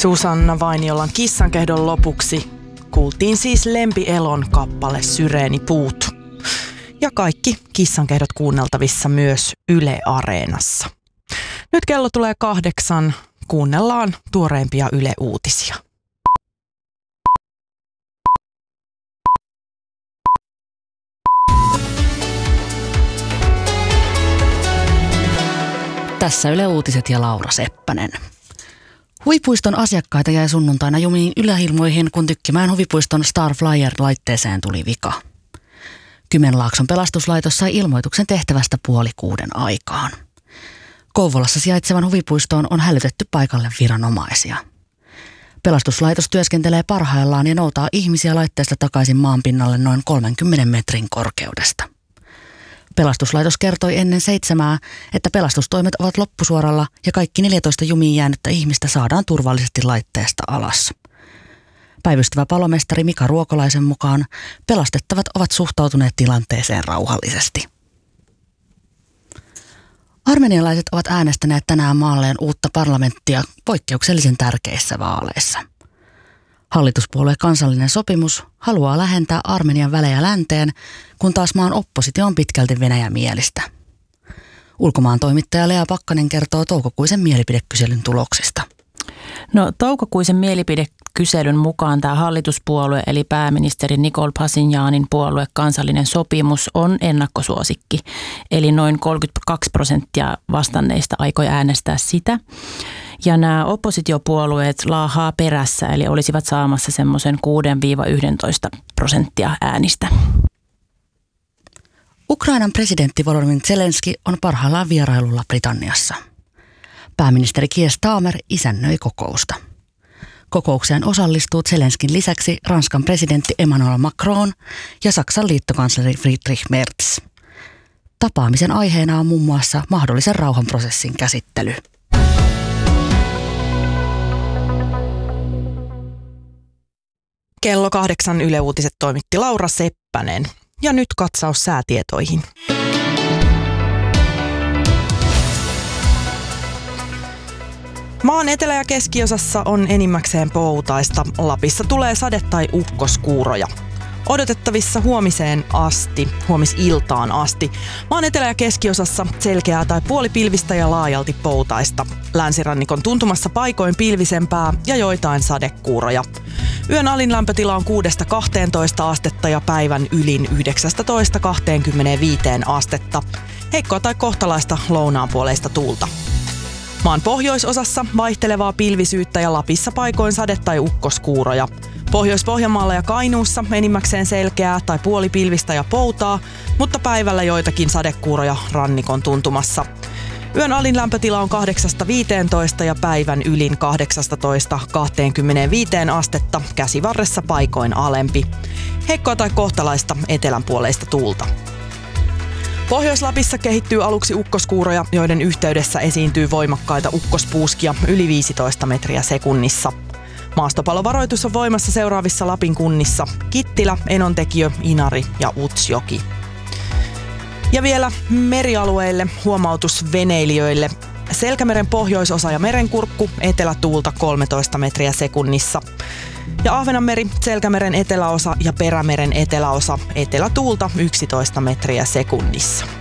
Susanna Vainiolan Kissankehdon lopuksi kuultiin siis Lempi Elon kappale Syreenipuut. Ja kaikki Kissankehdot kuunneltavissa myös Yle Areenassa. Nyt kello tulee 8. Kuunnellaan tuoreimpia Yle-uutisia. Tässä Yle Uutiset ja Laura Seppänen. Huvipuiston asiakkaita jäi sunnuntaina jumiin yläilmoihin, kun Tykkimään huvipuiston Star Flyer-laitteeseen tuli vika. Kymenlaakson pelastuslaitos sai ilmoituksen tehtävästä 5:30 aikaan. Kouvolassa sijaitsevan huvipuistoon on hälytetty paikalle viranomaisia. Pelastuslaitos työskentelee parhaillaan ja noutaa ihmisiä laitteesta takaisin maanpinnalle noin 30 metrin korkeudesta. Pelastuslaitos kertoi ennen 7, että pelastustoimet ovat loppusuoralla ja kaikki 14 jumiin jäänyttä ihmistä saadaan turvallisesti laitteesta alas. Päivystävä palomestari Mika Ruokolaisen mukaan pelastettavat ovat suhtautuneet tilanteeseen rauhallisesti. Armenialaiset ovat äänestäneet tänään maalleen uutta parlamenttia poikkeuksellisen tärkeissä vaaleissa. Hallituspuolue Kansallinen sopimus haluaa lähentää Armenian välejä länteen, kun taas maan oppositio on pitkälti venäjämielistä. Ulkomaan toimittaja Lea Pakkanen kertoo toukokuisen mielipidekyselyn tuloksista. No, toukokuisen mielipidekyselyn mukaan tämä hallituspuolue eli pääministeri Nikol Pashinyanin puolue Kansallinen sopimus on ennakkosuosikki. Eli noin 32% vastanneista aikoi äänestää sitä. Ja nämä oppositiopuolueet laahaa perässä, eli olisivat saamassa semmoisen 6-11% äänistä. Ukrainan presidentti Volodymyr Zelenski on parhaillaan vierailulla Britanniassa. Pääministeri Keir Starmer isännöi kokousta. Kokoukseen osallistuu Zelenskin lisäksi Ranskan presidentti Emmanuel Macron ja Saksan liittokansleri Friedrich Merz. Tapaamisen aiheena on muun muassa mahdollisen rauhanprosessin käsittely. Kello 8 Yle Uutiset toimitti Laura Seppänen. Ja nyt katsaus säätietoihin. Maan etelä- ja keskiosassa on enimmäkseen poutaista. Lapissa tulee sade- tai ukkoskuuroja. Odotettavissa huomisiltaan asti. Maan etelä- ja keskiosassa selkeää tai puolipilvistä ja laajalti poutaista. Länsirannikon tuntumassa paikoin pilvisempää ja joitain sadekuuroja. Yön alin lämpötila on 6-12 astetta ja päivän ylin 19-25 astetta. Heikkoa tai kohtalaista lounaanpuoleista tuulta. Maan pohjoisosassa vaihtelevaa pilvisyyttä ja Lapissa paikoin sade- tai ukkoskuuroja. Pohjois-Pohjanmaalla ja Kainuussa enimmäkseen selkeää tai puolipilvistä ja poutaa, mutta päivällä joitakin sadekuuroja rannikon tuntumassa. Yön alin lämpötila on 8-15 ja päivän ylin 18-25 astetta, käsivarressa paikoin alempi. Heikkoa tai kohtalaista etelänpuoleista tuulta. Pohjois-Lapissa kehittyy aluksi ukkoskuuroja, joiden yhteydessä esiintyy voimakkaita ukkospuuskia yli 15 metriä sekunnissa. Maastopalovaroitus on voimassa seuraavissa Lapin kunnissa: Kittilä, Enontekiö, Inari ja Utsjoki. Ja vielä merialueille huomautus veneilijöille. Selkämeren pohjoisosa ja merenkurkku, etelätuulta 13 metriä sekunnissa. Ja Ahvenanmeri, Selkämeren eteläosa ja Perämeren eteläosa, etelätuulta 11 metriä sekunnissa.